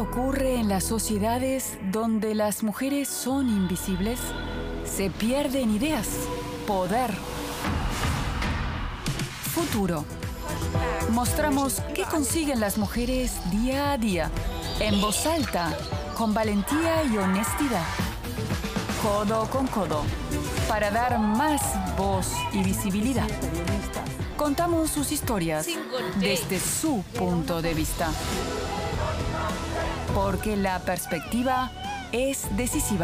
ocurre en las sociedades donde las mujeres son invisibles? Se pierden ideas, poder, futuro. Mostramos qué consiguen las mujeres día a día, en voz alta, con valentía y honestidad, codo con codo, para dar más voz y visibilidad. Contamos sus historias desde su punto de vista, porque la perspectiva es decisiva.